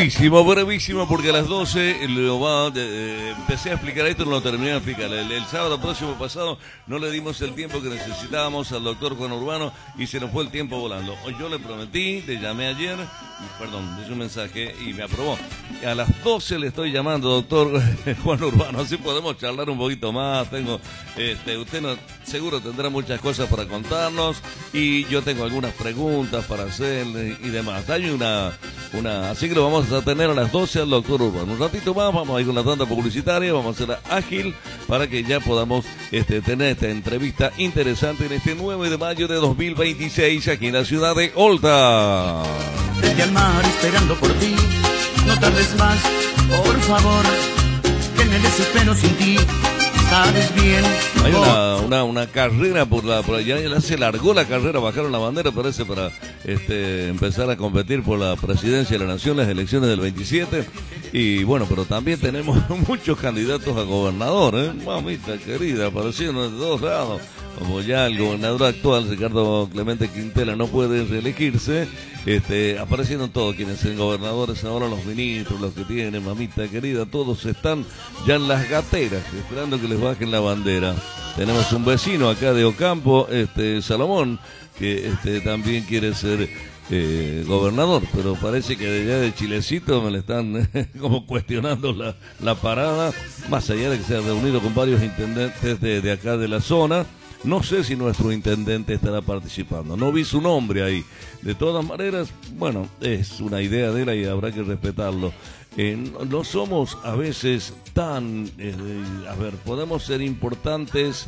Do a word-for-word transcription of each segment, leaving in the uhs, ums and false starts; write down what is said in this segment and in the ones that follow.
brevísimo, brevísimo, porque a las doce lo va, eh, empecé a explicar esto, no lo terminé de explicar. El, el sábado próximo pasado no le dimos el tiempo que necesitábamos al doctor Juan Urbano y se nos fue el tiempo volando. Yo le prometí, le llamé ayer, perdón, le hice un mensaje y me aprobó. A las doce le estoy llamando, doctor Juan Urbano, así podemos charlar un poquito más. Tengo, este, usted no, seguro tendrá muchas cosas para contarnos y yo tengo algunas preguntas para hacerle y demás. Hay una, una, así que lo vamos a tener a las doce al doctor Urbano. Un ratito más, vamos a ir con la tanda publicitaria, vamos a hacerla ágil para que ya podamos este, tener esta entrevista interesante en este nueve de mayo de dos mil veintiséis aquí en la ciudad de Olta. Frente al mar esperando por ti, no tardes más, por favor, que me desespero sin ti, sabes bien. Hay una, una, una carrera por la por allá, ya se largó la carrera, bajaron la bandera, parece, para este empezar a competir por la presidencia de la nación, las elecciones del veintisiete. Y bueno, pero también tenemos muchos candidatos a gobernador, ¿eh? Mamita querida, aparecieron de todos lados. Como ya el gobernador actual, Ricardo Clemente Quintela, no puede reelegirse, este, apareciendo todos quienes son gobernadores, ahora los ministros, los que tienen, mamita querida, todos están ya en las gateras, esperando que les bajen la bandera. Tenemos un vecino acá de Ocampo, este, Salomón, que este, también quiere ser eh, gobernador, pero parece que de allá de Chilecito me le están como cuestionando la, la parada, más allá de que se ha reunido con varios intendentes de, de acá de la zona. No sé si nuestro intendente estará participando, no vi su nombre ahí. De todas maneras, bueno, es una idea de él y habrá que respetarlo. Eh, no, no somos a veces tan, eh, a ver, podemos ser importantes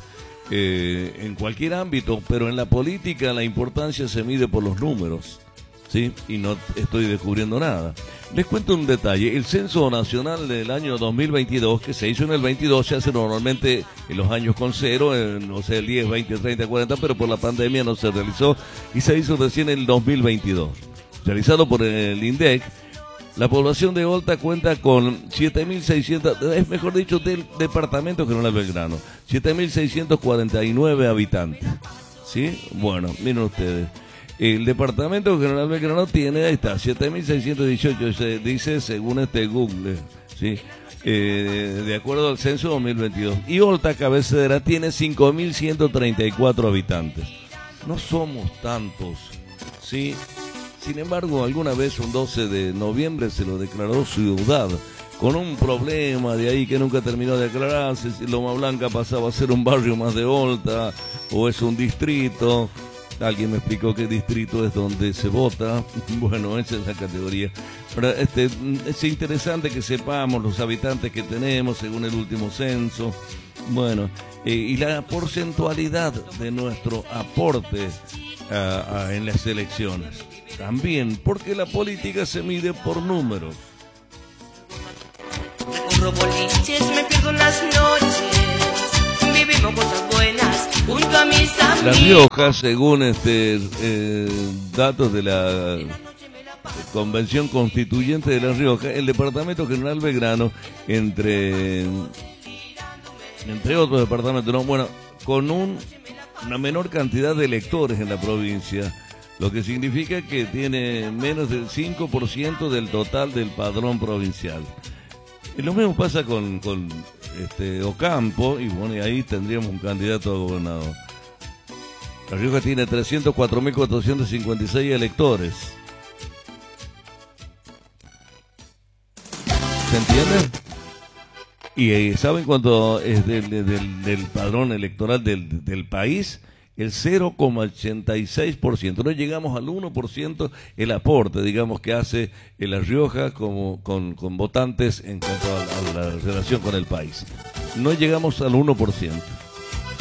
eh, en cualquier ámbito, pero en la política la importancia se mide por los números, ¿sí? Y no estoy descubriendo nada. Les cuento un detalle, el censo nacional del año dos mil veintidós, que se hizo en el veintidós, se hace normalmente en los años con cero, en, o sea, el diez, veinte, treinta, cuarenta, pero por la pandemia no se realizó y se hizo recién en el dos mil veintidós. Realizado por el INDEC, la población de Olta cuenta con siete mil seiscientos, es mejor dicho, del departamento General Belgrano, siete mil seiscientos cuarenta y nueve habitantes, ¿sí? Bueno, miren ustedes. El departamento General Belgrano tiene, ahí está, siete mil seiscientos dieciocho, se dice según este Google, ¿sí? Eh, de acuerdo al censo dos mil veintidós. Y Olta, cabecera, tiene cinco mil ciento treinta y cuatro habitantes. No somos tantos, ¿sí? Sin embargo, alguna vez un doce de noviembre se lo declaró ciudad, con un problema de ahí que nunca terminó de aclararse, si Loma Blanca pasaba a ser un barrio más de Olta, o es un distrito. Alguien me explicó qué distrito es donde se vota. Bueno, esa es la categoría. Pero este, es interesante que sepamos los habitantes que tenemos según el último censo. Bueno, eh, y la porcentualidad de nuestro aporte a, a, en las elecciones. También, porque la política se mide por números. Corro boliches, me pierdo en las noches. Vivimos cosas buenas junto a mis amigos. La Rioja, según este eh, datos de la Convención Constituyente de La Rioja, el departamento General Belgrano, entre entre otros departamentos, no, bueno, con un, una menor cantidad de electores en la provincia, lo que significa que tiene menos del cinco por ciento del total del padrón provincial. Y lo mismo pasa con, con este Ocampo, y bueno, y ahí tendríamos un candidato a gobernador. La Rioja tiene trescientos cuatro mil cuatrocientos cincuenta y seis electores. ¿Se entiende? Y eh, ¿saben cuánto es del, del, del padrón electoral del, del país? El cero coma ochenta y seis por ciento, no llegamos al uno por ciento el aporte, digamos, que hace La Rioja como, con, con votantes en cuanto a, a la relación con el país. No llegamos al uno por ciento.